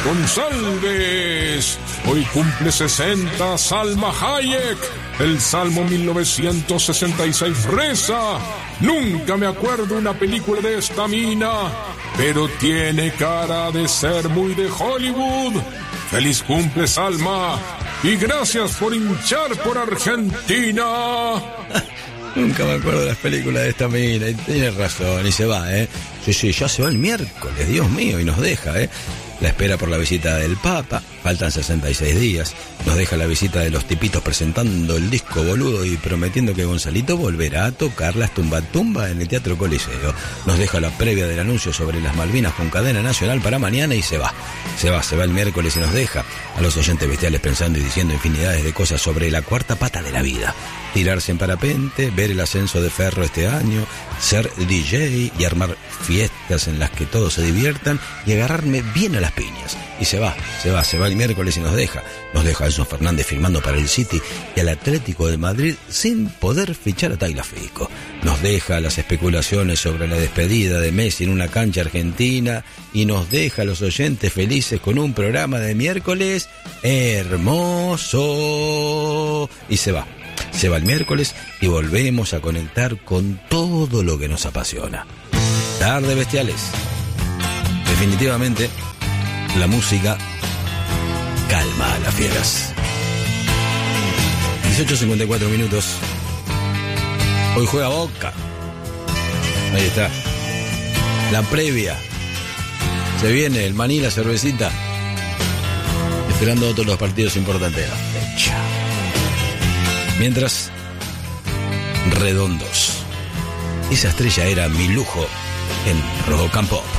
González. Hoy cumple 60 Salma Hayek. El Salmo 1966 reza: nunca me acuerdo una película de esta mina, pero tiene cara de ser muy de Hollywood. ¡Feliz cumple, Salma! Y gracias por hinchar por Argentina. Nunca me acuerdo de las películas de esta mina. Y tiene razón, y se va, ¿eh? Sí, ya se va el miércoles, Dios mío, y nos deja, ¿eh? La espera por la visita del Papa, faltan 66 días. Nos deja la visita de los tipitos presentando el disco boludo y prometiendo que Gonzalito volverá a tocar las tumba en el Teatro Coliseo. Nos deja la previa del anuncio sobre las Malvinas con cadena nacional para mañana y se va el miércoles y nos deja a los oyentes bestiales pensando y diciendo infinidades de cosas sobre la cuarta pata de la vida. Tirarse en parapente, ver el ascenso de Ferro este año, ser DJ y armar fiestas en las que todos se diviertan y agarrarme bien a las piñas. Y se va el miércoles y nos deja a Enzo Fernández firmando para el City y al Atlético de Madrid sin poder fichar a Tagliafico. Nos deja las especulaciones sobre la despedida de Messi en una cancha argentina y nos deja a los oyentes felices con un programa de miércoles hermoso. Y se va el miércoles y volvemos a conectar con todo lo que nos apasiona. Tarde Bestiales. Definitivamente, la música calma a las fieras. 18:54 minutos. Hoy juega Boca. Ahí está. La previa. Se viene el maní, la cervecita. Esperando otros los partidos importantes de la fecha. Mientras, Redondos. Esa estrella era mi lujo en Rojo Campo.